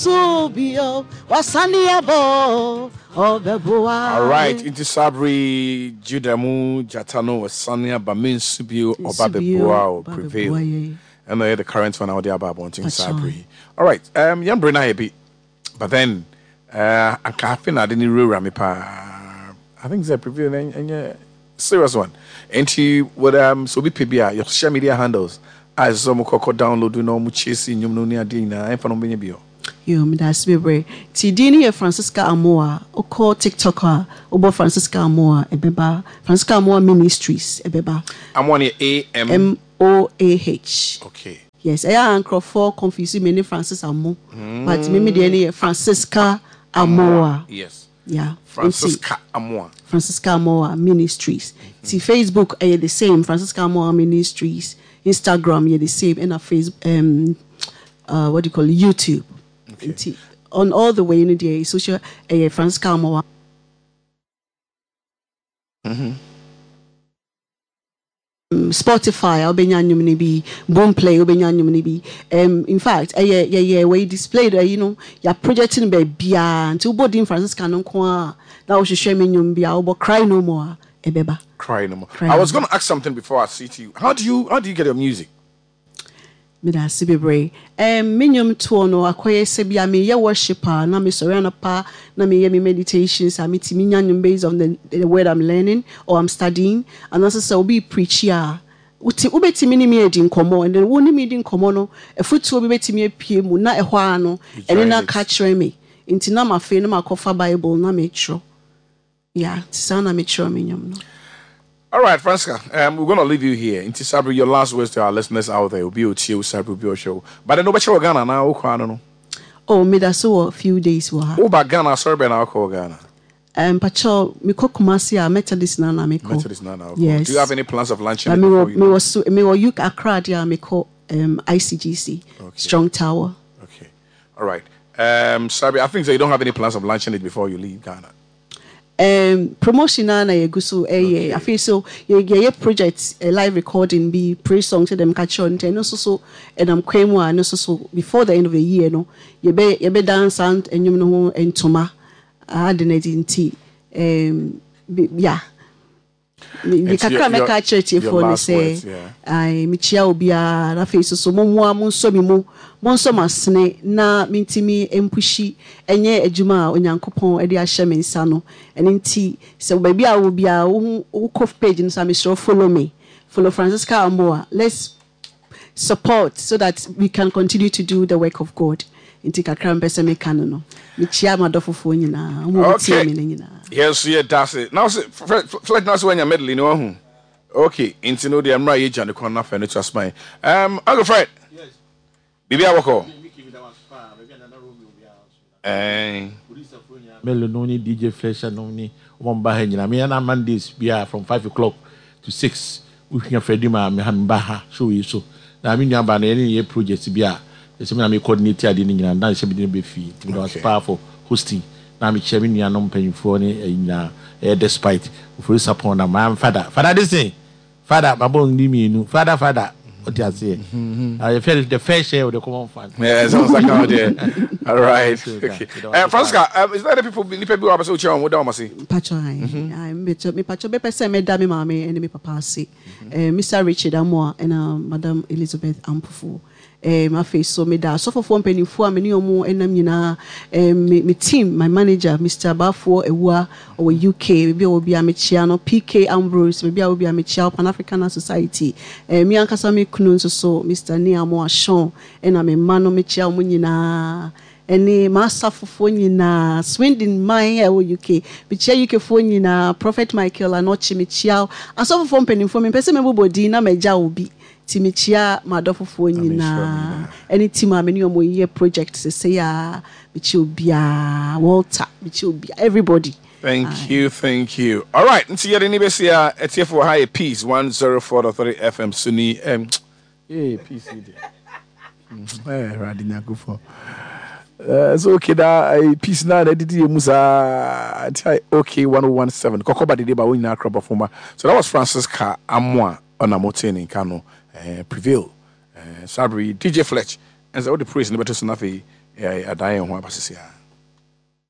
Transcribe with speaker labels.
Speaker 1: Subio wasaniabo obeboa.
Speaker 2: All right, into Sabri Judamu Jatano wasania bamin subio obabeboa or prevail. And the current one out there about wanting Sabri. All right, young Brena heavy, but then I can't I didn't rura me pa. I think it's prevail and yeah, serious one. And she would so be PBA your social media handles as some coco download no muchesi nyum no adina and for no bio.
Speaker 1: You me that's be Tidini Francisca Amoa, Oko TikToker, Obo Francisca Amoa, Ebeba, Francisca Amoa Ministries, Ebeba.
Speaker 2: Amoa
Speaker 1: MOAH.
Speaker 2: Okay.
Speaker 1: Yes, I am for confusing many Francis Amo, but maybe the Francisca Amoa.
Speaker 2: Yes.
Speaker 1: Yeah.
Speaker 2: Francisca Amoa.
Speaker 1: Francisca Amoa Ministries. See Facebook the same, Francisca Amoa Ministries. Instagram the same, and a Facebook what do you call it? YouTube. Okay. On all the way in the social Francisca Amoa. Spotify, Obenya be Boomplay, Obenya be. In fact, we displayed, you're projecting baby until body Francisca no kwa. That was share me be about cry no more. Ebeba.
Speaker 2: Cry no more. I was going to ask something before I see to you. How do you get your music?
Speaker 1: Me da sibebre menyum to no akoye se bia me ye worshiper na me sorry na pa na me ye me meditations I meet me nyanyum based on the word I'm learning or I'm studying and also say obi preach ya ubeti me ni me edi nkomo and then woni me di nkomo no efutu obi beti me apie mu na ehwa ano ene na ka kire me nti na ma fe na ma kofa bible na me tro yeah tsana me tro me nyum no.
Speaker 2: All right, Francisca, we're going to leave you here. Into Sabri, your last words to our listeners out there will be Ochio Sabri Bio show. But I know about Ghana now.
Speaker 1: Oh, me da so a few days.
Speaker 2: Oh, but Ghana, sorry, but now call Ghana.
Speaker 1: Pacho, me ko Kumasi a Methodist nana me ko.
Speaker 2: Methodist nana.
Speaker 1: Yes.
Speaker 2: Do you have any plans of lunching?
Speaker 1: Me was you Accra dia me ko ICGC Strong Tower.
Speaker 2: Okay. All right. Sabri, I think so you don't have any plans of lunching it before you leave Ghana.
Speaker 1: Promotion na yeguso I feel so ye project live recording be praise song to them catch on and so and I'm kwemu no so before the end of the year no ye be dance and enyum no ho entoma adenedinti yeah me kakra me ka church for me say I michia obia na face so mo so mi mo so masne na mintimi empushi enye adwuma onyankopon e de ahye me nsa no enti se baby a wo bia wo cof page no sa me follow Francisca Amoa. Let's support so that we can continue to do the work of God. Inti kakra mpese me kan no michia madofofo nyina wo tie me nyina.
Speaker 2: Yes, yeah, that's it. Now, flight now when you're medley, no. Okay, into no the Amra agent the corner for to spine. Uncle Fred. Yes. Bibi Awoko.
Speaker 3: Melononi DJ Flesh and only one bahena. Me and Mondays be from 5 o'clock to 6. We can Freddy ma me hambaha show you so. Now I mean you ban any project be a me coordinate and then she be fee. It was powerful hosting. Now me chairman ya no mpanyfo ne despite for support na my father this thing father babo ndi me nu father what you say I felt the fair share of the common fund.
Speaker 2: Yeah, sounds like out there. All right. Okay. Francisca, is there the people be able to show what do say
Speaker 1: pacho I me pacho be person me da me mama and me papa say Mr. Richard Amoa and Madam Elizabeth Ampufu. My face so me da so for mpanimfo a me ne omo enam nyina me team my manager Mr. Bafo Ewa or UK be obi a me chia no PK Ambrose be obi a me chia Pan African Society me ankasa me kunu so Mr. Niamo Ashon ena me ma no me chia omo nyina ene masafofo nyina Swindon my UK me chia UK fo nyina Prophet Michael Anochi me chia asofofo mpanimfo me pese me bobodi na meja obi Timichia madofofo nyina any team ameni omo ye project say ya bichi obia Walter bichi obia everybody.
Speaker 2: Thank you. All right, nti yede ni besia etiefo high peace 104.3 FM Suni PC de
Speaker 4: radina go for so okay da peace na didi musa okay 1017 kokoba de ba wona crop performer. So that was Francisca Amoa on Amotene Kano. Prevail, Sabri, DJ Fletch, and so the praise in the better Sunafi, adan yɛn ho abasisi a